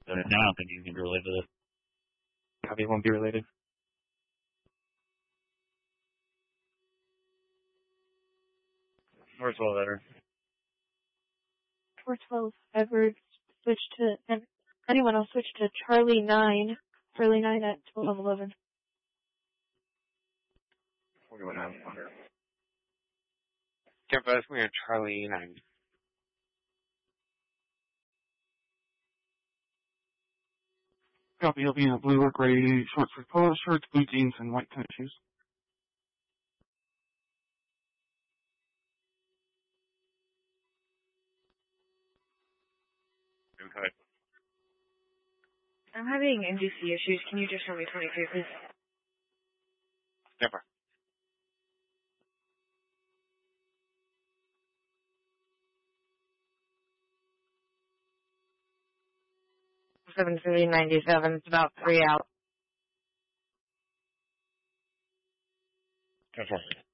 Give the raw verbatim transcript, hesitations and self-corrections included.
But I don't think you can be related to this. Copy won't be related. Or twelve Edward. four twelve Edward switch to, and anyone else switch to Charlie nine. Charlie nine at twelve eleven. forty-one nine. Yeah, but we are Charlie nine. Copy, he'll be in a blue or gray shorts with polo shirts, blue jeans, and white tennis shoes. Okay. I'm having N G C issues. Can you just show me twenty-two, please? Never. seven three ninety-seven. It's about three out. ten four.